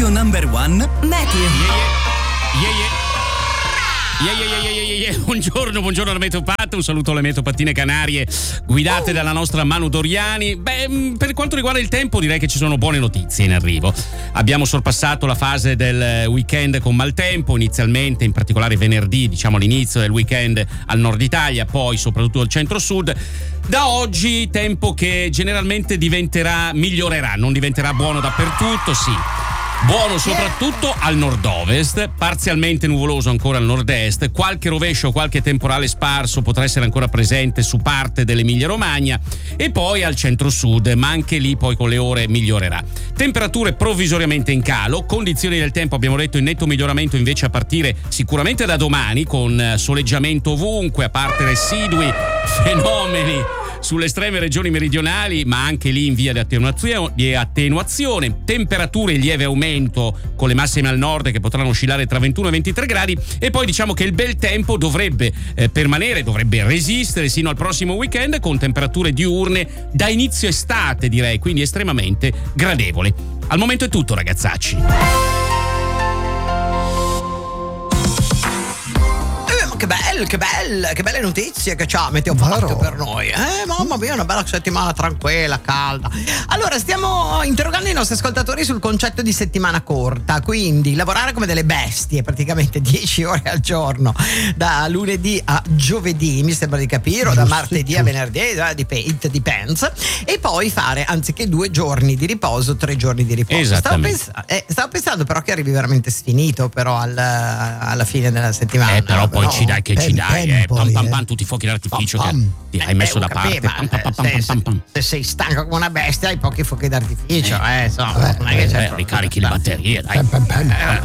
Radio Number One, Meteo. Buongiorno alla Meteopat, un saluto alle Meteopattine Canarie guidate dalla nostra Manu Doriani. Per quanto riguarda il tempo direi che ci sono buone notizie in arrivo. Abbiamo sorpassato la fase del weekend con maltempo, inizialmente in particolare venerdì, diciamo all'inizio del weekend al nord Italia, poi soprattutto al centro-sud. Da oggi tempo che generalmente migliorerà, non diventerà buono dappertutto, sì. Buono soprattutto al nord-ovest, parzialmente nuvoloso ancora al nord-est, qualche rovescio, qualche temporale sparso potrà essere ancora presente su parte dell'Emilia-Romagna e poi al centro-sud, ma anche lì poi con le ore migliorerà. Temperature provvisoriamente in calo, condizioni del tempo abbiamo detto in netto miglioramento invece a partire sicuramente da domani, con soleggiamento ovunque, a parte residui fenomeni sulle estreme regioni meridionali, ma anche lì in via di attenuazione, temperature in lieve aumento con le massime al nord che potranno oscillare tra 21 e 23 gradi e poi diciamo che il bel tempo dovrebbe permanere, dovrebbe resistere sino al prossimo weekend con temperature diurne da inizio estate direi, quindi estremamente gradevoli. Al momento è tutto ragazzacci. Che belle notizie che ci ha Meteopat per noi. Mamma mia, una bella settimana tranquilla, calda. Allora, stiamo interrogando i nostri ascoltatori sul concetto di settimana corta, quindi lavorare come delle bestie, praticamente 10 ore al giorno, da lunedì a giovedì, mi sembra di capire, o da martedì a venerdì, it depends, e poi fare, anziché 2 giorni di riposo, 3 giorni di riposo. Stavo pensando però che arrivi veramente sfinito però alla fine della settimana. Però poi ci dai che ci dai, tutti i fuochi d'artificio che ti hai messo da parte. Se sei stanco come una bestia hai pochi fuochi d'artificio, non è che c'è ricarichi le batterie, dai.